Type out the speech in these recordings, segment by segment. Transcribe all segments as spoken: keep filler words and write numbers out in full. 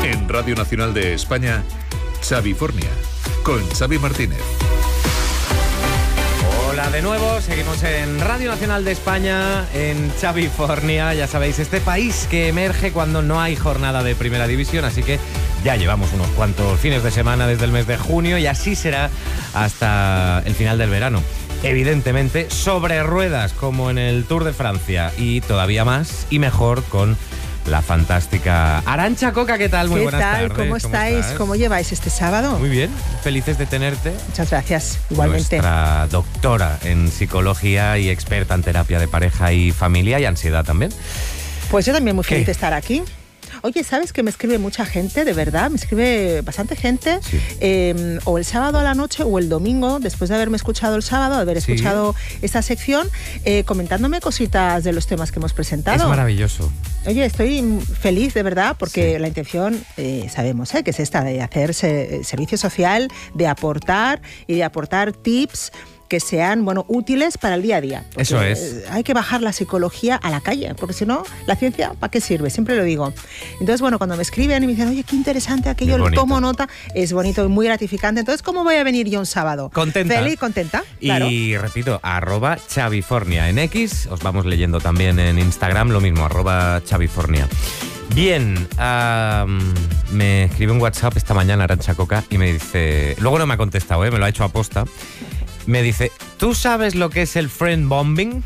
En Radio Nacional de España, Xavifornia, con Xavi Martínez. Hola de nuevo, seguimos en Radio Nacional de España, en Xavifornia, ya sabéis, este país que emerge cuando no hay jornada de Primera División, así que ya llevamos unos cuantos fines de semana desde el mes de junio y así será hasta el final del verano. Evidentemente, sobre ruedas, como en el Tour de Francia, y todavía más y mejor con la fantástica Arantxa Coca. ¿Qué tal? Muy ¿Qué buenas tal? tardes. ¿Cómo estáis? ¿Cómo, ¿Cómo lleváis este sábado? Muy bien, felices de tenerte. Muchas gracias, igualmente. Nuestra doctora en psicología y experta en terapia de pareja y familia y ansiedad también. Pues yo también muy feliz ¿Qué? de estar aquí. Oye, ¿sabes que me escribe mucha gente, de verdad? Me escribe bastante gente, Sí. eh, o el sábado a la noche o el domingo, después de haberme escuchado el sábado, de haber Sí. escuchado esta sección, eh, comentándome cositas de los temas que hemos presentado. Es maravilloso. Oye, estoy feliz, de verdad, porque Sí. la intención, eh, sabemos, ¿eh? que es esta, de hacer se- servicio social, de aportar y de aportar tips que sean, bueno, útiles para el día a día. Porque, Eso es. eh, Hay que bajar la psicología a la calle, porque si no, la ciencia, ¿para qué sirve? Siempre lo digo. Entonces, bueno, cuando me escriben y me dicen, oye, qué interesante aquello, Es le bonito. tomo nota, es bonito y muy gratificante. Entonces, ¿cómo voy a venir yo un sábado? Contenta. Feliz, contenta, Y claro. repito, arroba Xavifornia en X, os vamos leyendo también en Instagram, lo mismo, arroba Xavifornia. Bien, um, me escribe un WhatsApp esta mañana Arantxa Coca y me dice, luego no me ha contestado, ¿eh? Me lo ha hecho a posta. Me dice, ¿tú sabes lo que es el friend bombing?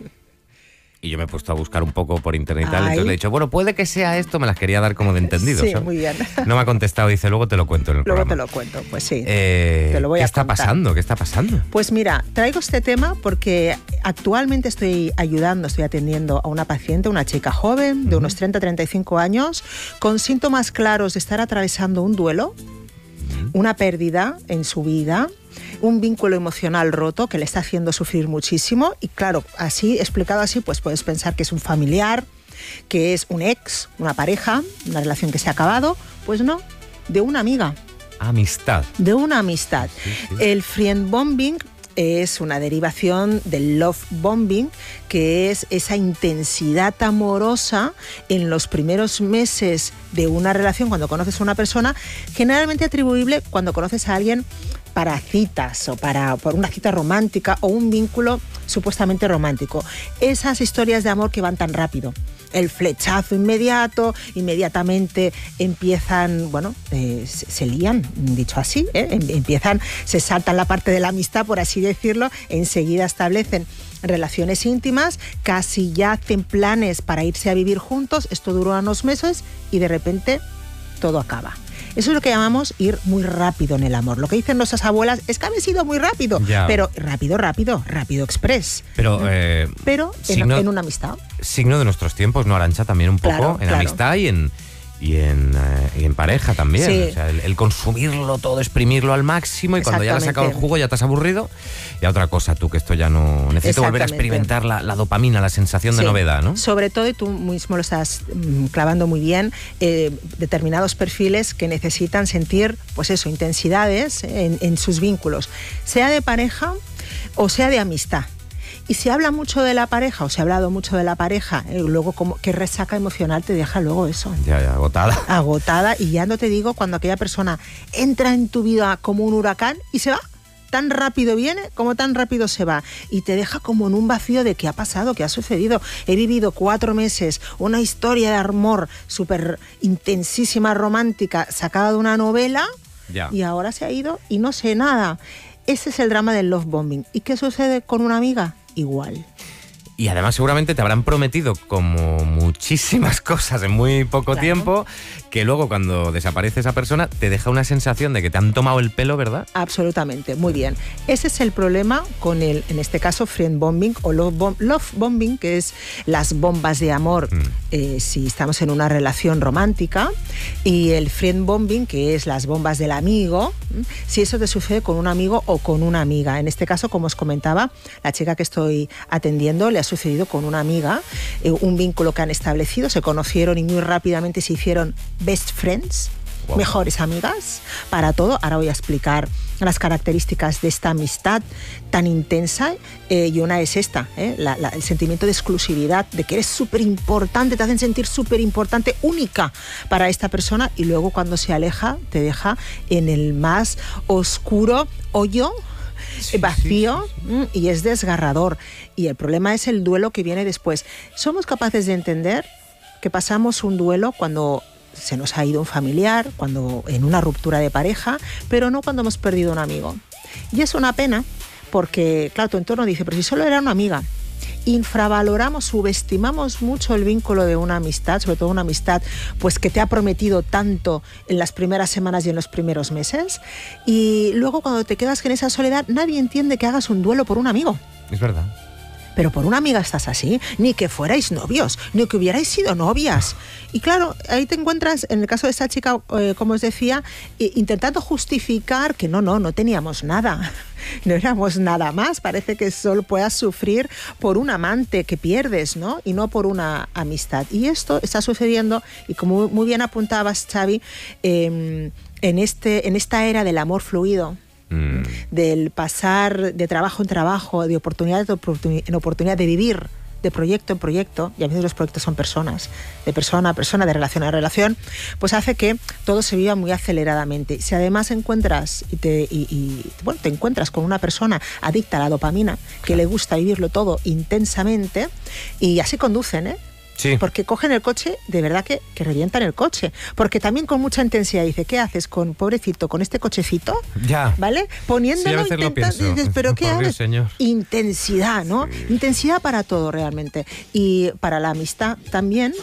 Y yo me he puesto a buscar un poco por internet y tal, Ay. entonces le he dicho, bueno, puede que sea esto, me las quería dar como de entendido. Sí, ¿sabes? muy bien. No me ha contestado, dice, luego te lo cuento en el Luego programa. te lo cuento, pues sí. Eh, Te lo voy ¿Qué a está contar. pasando? ¿Qué está pasando? Pues mira, traigo este tema porque actualmente estoy ayudando, estoy atendiendo a una paciente, una chica joven de unos treinta a treinta y cinco años, con síntomas claros de estar atravesando un duelo, una pérdida en su vida, un vínculo emocional roto que le está haciendo sufrir muchísimo. Y claro, así, explicado así, pues puedes pensar que es un familiar, que es un ex, una pareja, una relación que se ha acabado. Pues no, de una amiga. Amistad. De una amistad. Sí, sí. El friend bombing es una derivación del love bombing, que es esa intensidad amorosa en los primeros meses de una relación, cuando conoces a una persona, generalmente atribuible cuando conoces a alguien para citas o para por una cita romántica o un vínculo supuestamente romántico. Esas historias de amor que van tan rápido. El flechazo inmediato, inmediatamente empiezan, bueno, eh, se, se lían, dicho así, ¿eh? Em, empiezan, se saltan la parte de la amistad, por así decirlo, enseguida establecen relaciones íntimas, casi ya hacen planes para irse a vivir juntos, esto duró unos meses y de repente todo acaba. Eso es lo que llamamos ir muy rápido en el amor. Lo que dicen nuestras abuelas es que habéis ido muy rápido, Ya. pero rápido, rápido, rápido express. Pero, eh, Pero en, signo, en una amistad. signo de nuestros tiempos, ¿no, Arantxa? También un poco Claro, en claro. amistad y en, y, en, eh, y en pareja también. Sí. O sea, el, el consumirlo todo, exprimirlo al máximo y cuando ya le has sacado el Exactamente. jugo ya te has aburrido. Y a otra cosa, tú, que esto ya no... Necesito volver a Exactamente. experimentar la, la dopamina, la sensación de Sí. novedad, ¿no? Sobre todo, y tú mismo lo estás mm, clavando muy bien, eh, determinados perfiles que necesitan sentir, pues eso, intensidades en, en sus vínculos, sea de pareja o sea de amistad. Y se habla mucho de la pareja, o se ha hablado mucho de la pareja, eh, luego como qué resaca emocional te deja luego eso. Ya, ya, agotada. Agotada, y ya no te digo cuando aquella persona entra en tu vida como un huracán y se va. Tan rápido viene como tan rápido se va y te deja como en un vacío de qué ha pasado, qué ha sucedido. He vivido cuatro meses una historia de amor súper intensísima, romántica, sacada de una novela Ya. y ahora se ha ido y no sé nada. Ese es el drama del love bombing. ¿Y qué sucede con una amiga? Igual. Y además seguramente te habrán prometido como muchísimas cosas en muy poco Claro. tiempo, que luego cuando desaparece esa persona te deja una sensación de que te han tomado el pelo, ¿verdad? Absolutamente, muy bien. Ese es el problema con el, en este caso, friend bombing o love, bom- love bombing, que es las bombas de amor Mm. eh, si estamos en una relación romántica, y el friend bombing, que es las bombas del amigo, ¿m? si eso te sucede con un amigo o con una amiga. En este caso, como os comentaba, la chica que estoy atendiendo le ha sucedido con una amiga, eh, un vínculo que han establecido, se conocieron y muy rápidamente se hicieron best friends. Wow. Mejores amigas para todo. Ahora voy a explicar las características de esta amistad tan intensa eh, y una es esta, eh, la, la, el sentimiento de exclusividad, de que eres súper importante, te hacen sentir súper importante, única para esta persona, y luego cuando se aleja te deja en el más oscuro hoyo, sí, vacío, sí, sí, sí. y es desgarrador. Y el problema es el duelo que viene después. Somos capaces de entender que pasamos un duelo cuando se nos ha ido un familiar, cuando en una ruptura de pareja, pero no cuando hemos perdido un amigo. Y es una pena porque, claro, tu entorno dice, pero si solo era una amiga. Infravaloramos, subestimamos mucho el vínculo de una amistad, sobre todo una amistad pues que te ha prometido tanto en las primeras semanas y en los primeros meses, y luego cuando te quedas en esa soledad nadie entiende que hagas un duelo por un amigo. Es verdad. Pero por una amiga estás así, ni que fuerais novios, ni que hubierais sido novias. Y claro, ahí te encuentras, en el caso de esta chica, eh, como os decía, eh, intentando justificar que no, no, no teníamos nada. No éramos nada más. Parece que solo puedas sufrir por un amante que pierdes, ¿no? Y no por una amistad. Y esto está sucediendo, y como muy bien apuntabas, Xavi, eh, en, este, en esta era del amor fluido, del pasar de trabajo en trabajo, de oportunidad en oportunidad, de vivir de proyecto en proyecto, y a veces los proyectos son personas, de persona a persona, de relación a relación, pues hace que todo se viva muy aceleradamente. Si además encuentras y te, y, y, bueno, te encuentras con una persona adicta a la dopamina, que le gusta vivirlo todo intensamente, y así conducen, ¿eh? Sí. Porque cogen el coche, de verdad que, que revientan el coche. Porque también con mucha intensidad dice, ¿qué haces con, pobrecito, con este cochecito? Ya. ¿Vale? Poniéndolo, sí, intentando, dices, ¿pero qué haces? Intensidad, ¿no? Sí. Intensidad para todo realmente. Y para la amistad también.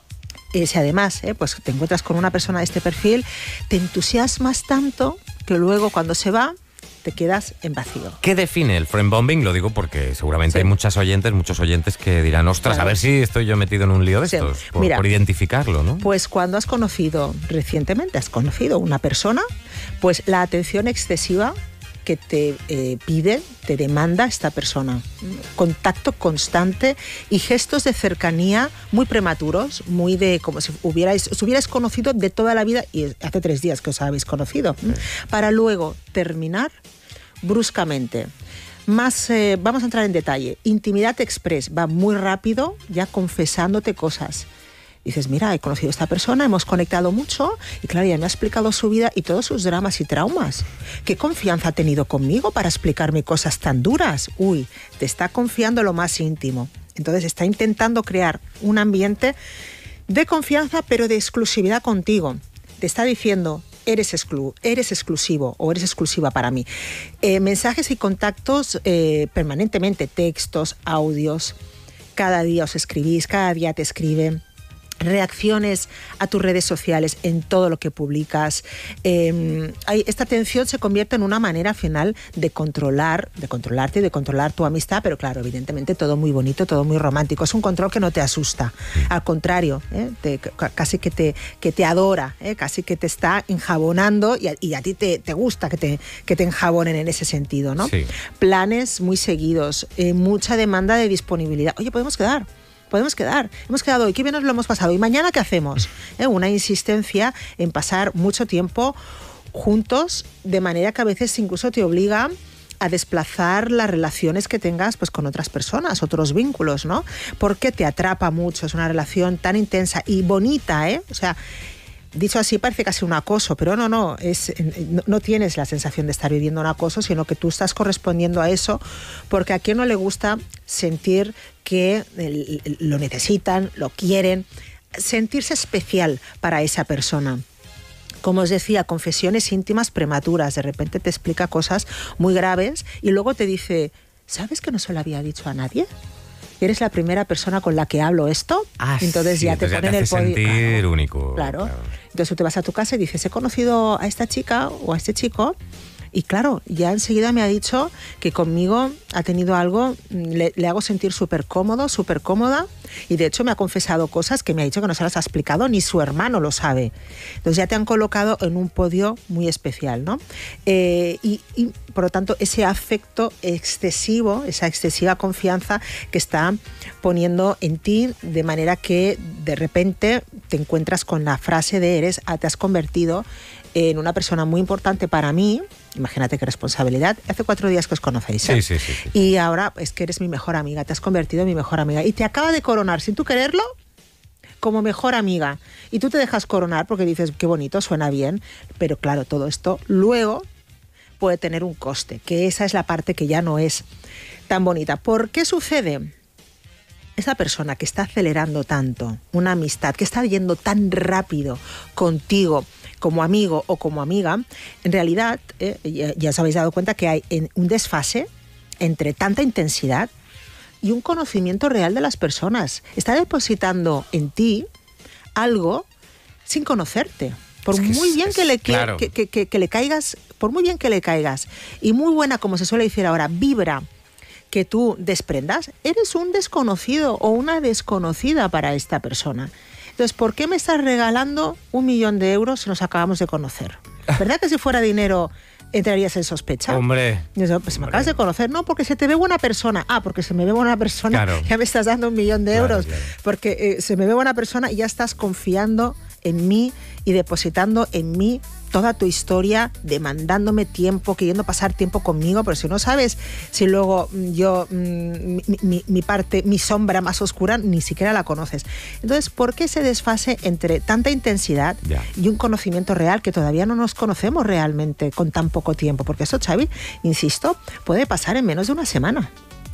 Eh, si además eh, pues te encuentras con una persona de este perfil, te entusiasmas tanto que luego cuando se va, te quedas en vacío. ¿Qué define el friend bombing? Lo digo porque seguramente sí. hay muchas oyentes, muchos oyentes que dirán, ostras, claro. a ver si estoy yo metido en un lío de sí. estos, por, Mira, por identificarlo, ¿no? Pues cuando has conocido, recientemente has conocido una persona, pues la atención excesiva que te eh, pide, te demanda esta persona. Contacto constante y gestos de cercanía muy prematuros, muy de como si hubierais, os hubierais conocido de toda la vida, y hace tres días que os habéis conocido, sí. para luego terminar bruscamente. Más, eh, vamos a entrar en detalle. Intimidad express, va muy rápido, ya confesándote cosas. Dices, mira, he conocido a esta persona, hemos conectado mucho, y claro, ya me ha explicado su vida y todos sus dramas y traumas. ¿Qué confianza ha tenido conmigo para explicarme cosas tan duras? Uy, te está confiando lo más íntimo. Entonces está intentando crear un ambiente de confianza, pero de exclusividad contigo. Te está diciendo, eres, exclu eres exclusivo o eres exclusiva para mí. Eh, mensajes y contactos eh, permanentemente, textos, audios. Cada día os escribís, cada día te escriben. Reacciones a tus redes sociales en todo lo que publicas. Eh, hay, esta atención se convierte en una manera final de controlar, de controlarte y de controlar tu amistad, pero claro, evidentemente todo muy bonito, todo muy romántico. Es un control que no te asusta, al contrario, ¿eh? te, casi que te, que te adora, ¿eh? casi que te está enjabonando, y a, y a ti te, te gusta que te, que te enjabonen en ese sentido, ¿no? Sí. Planes muy seguidos, eh, mucha demanda de disponibilidad. Oye, podemos quedar. Podemos quedar, hemos quedado hoy, qué bien nos lo hemos pasado, y mañana ¿qué hacemos? ¿Eh? Una insistencia en pasar mucho tiempo juntos, de manera que a veces incluso te obliga a desplazar las relaciones que tengas pues con otras personas, otros vínculos, ¿no? Porque te atrapa mucho, es una relación tan intensa y bonita, ¿eh? O sea, dicho así parece casi un acoso, pero no, no, es, no, no tienes la sensación de estar viviendo un acoso, sino que tú estás correspondiendo a eso, porque a quien no le gusta sentir que lo necesitan, lo quieren, sentirse especial para esa persona. Como os decía, confesiones íntimas prematuras, de repente te explica cosas muy graves y luego te dice, ¿sabes que no se lo había dicho a nadie? ¿Eres la primera persona con la que hablo esto? Ah, entonces sí, ya te entonces ponen ya te el podio. sentir Claro, único. Claro. claro. Entonces tú te vas a tu casa y dices, he conocido a esta chica o a este chico, y claro, ya enseguida me ha dicho que conmigo ha tenido algo, le, le hago sentir súper cómodo, súper cómoda, Y de hecho me ha confesado cosas que me ha dicho que no se las ha explicado, ni su hermano lo sabe. Entonces ya te han colocado en un podio muy especial, ¿no? Eh, y, y por lo tanto ese afecto excesivo, esa excesiva confianza que está poniendo en ti, de manera que de repente te encuentras con la frase de eres, te has convertido en una persona muy importante para mí. Imagínate qué responsabilidad. Hace cuatro días que os conocéis, ¿eh? Sí, sí, sí, sí. Y ahora es que eres mi mejor amiga, te has convertido en mi mejor amiga. Y te acaba de coronar, sin tú quererlo, como mejor amiga. Y tú te dejas coronar porque dices, qué bonito, suena bien. Pero claro, todo esto luego puede tener un coste, que esa es la parte que ya no es tan bonita. ¿Por qué sucede? Esa persona que está acelerando tanto una amistad, que está yendo tan rápido contigo como amigo o como amiga, en realidad eh, ya, ya os habéis dado cuenta que hay en un desfase entre tanta intensidad y un conocimiento real de las personas. Está depositando en ti algo sin conocerte. Por es que muy es, bien es, que, le, claro. que, que, que, que le caigas, por muy bien que le caigas, y muy buena, como se suele decir ahora, vibra que tú desprendas, eres un desconocido o una desconocida para esta persona. Entonces, ¿por qué me estás regalando un millón de euros si nos acabamos de conocer? ¿Verdad que si fuera dinero entrarías en sospecha? Hombre. Yo, pues me acabas de conocer, no, porque se te ve buena persona. Ah, porque se me ve buena persona, claro. Ya me estás dando un millón de claro, euros. Claro. Porque eh, se me ve buena persona y ya estás confiando en mí y depositando en mí toda tu historia, demandándome tiempo, queriendo pasar tiempo conmigo, pero si no sabes si luego yo, mi, mi, mi parte, mi sombra más oscura, ni siquiera la conoces. Entonces, ¿por qué ese desfase entre tanta intensidad ya. y un conocimiento real que todavía no nos conocemos realmente con tan poco tiempo? Porque eso, Xavi, insisto, puede pasar en menos de una semana.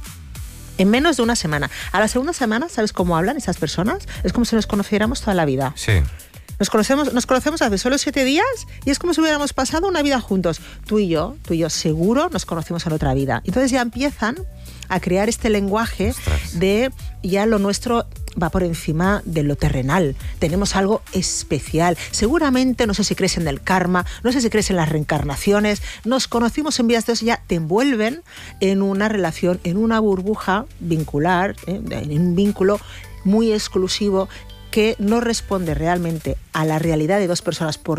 En menos de una semana. A la segunda semana, ¿sabes cómo hablan esas personas? Es como si nos conociéramos toda la vida. Sí. Nos conocemos, nos conocemos hace solo siete días y es como si hubiéramos pasado una vida juntos. Tú y yo, tú y yo seguro nos conocimos en otra vida. Entonces ya empiezan a crear este lenguaje Ostras. de ya lo nuestro va por encima de lo terrenal. Tenemos algo especial. Seguramente, no sé si crees en el karma, no sé si crees en las reencarnaciones, nos conocimos en vidas de eso, ya te envuelven en una relación, en una burbuja vincular, ¿eh? en un vínculo muy exclusivo que no responde realmente a la realidad de dos personas por